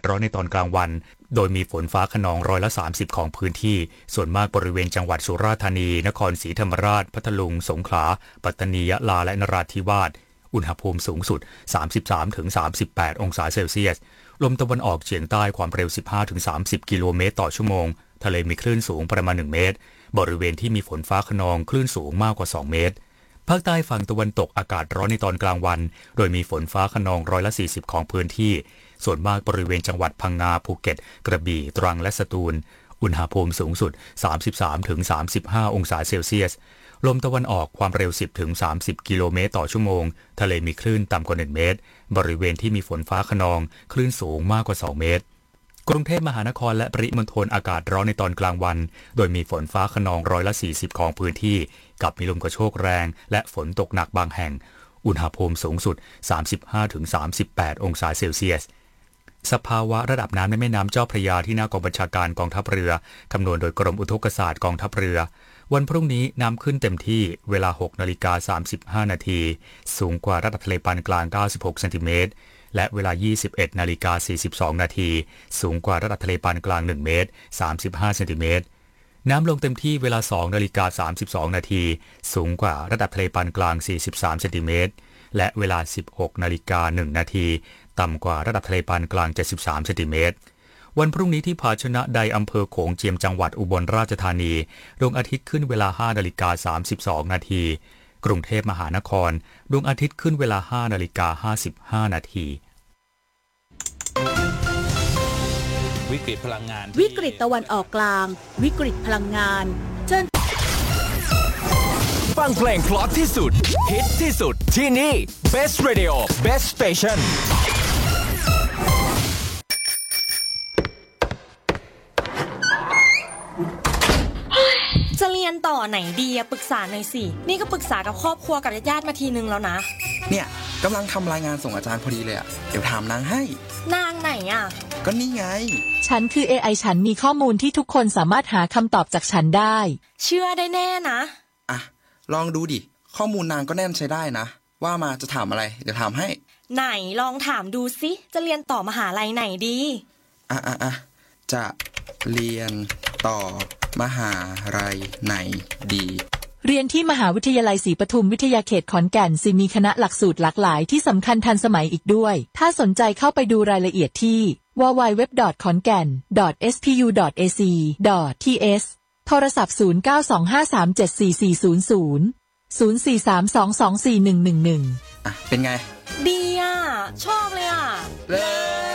ร้อนในตอนกลางวันโดยมีฝนฟ้าคะนอง30%ของพื้นที่ส่วนมากบริเวณจังหวัดสุราษฎร์ธานีนครศรีธรรมราชพัทลุงสงขลาปัตตานียะลาและนราธิวาสอุณหภูมิสูงสุด 33-38 องศาเซลเซียสลมตะวันออกเฉียงใต้ความเร็ว 15-30 กิโลเมตรต่อชั่วโมงทะเลมีคลื่นสูงประมาณ1เมตรบริเวณที่มีฝนฟ้าคะนองคลื่นสูงมากกว่า2เมตรภาคใต้ฝั่งตะวันตกอากาศร้อนในตอนกลางวันโดยมีฝนฟ้าคะนอง40%ของพื้นที่ส่วนมากบริเวณจังหวัดพังงาภูเก็ตกระบี่ตรังและสตูลอุณหภูมิสูงสุด 33-35 องศาเซลเซียสลมตะวันออกความเร็ว 10-30 กิโลเมตรต่อชั่วโมงทะเลมีคลื่นต่ำกว่า1เมตรบริเวณที่มีฝนฟ้าคะนองคลื่นสูงมากกว่า2เมตรกรุงเทพมหานครและปริมณฑลอากาศร้อนในตอนกลางวันโดยมีฝนฟ้าคะนอง40%ของพื้นที่กับมีลมกระโชกแรงและฝนตกหนักบางแห่งอุณหภูมิสูงสุด 35-38 องศาเซลเซียสสภาวะระดับน้ำในแม่น้ำเจ้าพระยาที่หน้ากองบัญชาการกองทัพเรือคำนวณโดยกรมอุทกศาสตร์กองทัพเรือวันพรุ่งนี้น้ำขึ้นเต็มที่เวลา 6:35 นาทีสูงกว่าระดับทะเลปานกลาง96เซนติเมตรและเวลา 21:42 นาทีสูงกว่าระดับทะเลปานกลาง1เมตร35เซนติเมตรน้ำลงเต็มที่เวลา 2:32 นาทีสูงกว่าระดับทะเลปานกลาง43เซนติเมตรและเวลา 16:01 นาทีต่ำกว่าระดับทะเลปานกลาง73เซนติเมตรวันพรุ่งนี้ที่ภาชนะใดอำเภอโขงเจียมจังหวัดอุบลราชธานีดวงอาทิตย์ขึ้นเวลา 5:32 นาทีกรุงเทพมหานครดวงอาทิตย์ขึ้นเวลา 5:55 นาทีวิกฤตพลังงานวิกฤตตะวันออกกลางวิกฤตพลังงานเชิญฟังเพลงเพราะที่สุดฮิตที่สุดที่นี่ Best Radio Best Station จะเรียนต่อไหนดีปรึกษาหน่อยสินี่ก็ปรึกษากับครอบครัวกับญาติมาทีนึงแล้วนะเนี่ยกำลังทำรายงานส่งอาจารย์พอดีเลยเดี๋ยวถามนางให้นางไหนก็นี่ไงฉันคือ AI ฉันมีข้อมูลที่ทุกคนสามารถหาคำตอบจากฉันได้เชื่อได้แน่นะลองดูดิข้อมูลนางก็แน่นใช้ได้นะว่ามาจะถามอะไรเดี๋ยวถามให้ไหนลองถามดูสิจะเรียนต่อมหาลัยไหนดีจะเรียนต่อมหาลัยไหนดีเรียนที่มหาวิทยาลัยศรีปทุมวิทยาเขตขอนแก่นสิมีคณะหลักสูตรหลากหลายที่สำคัญทันสมัยอีกด้วยถ้าสนใจเข้าไปดูรายละเอียดที่ www.khongan.spU.ac.th โทรศัพท์ 0925374400 0432241111 เป็นไงดีชอบเลยเลย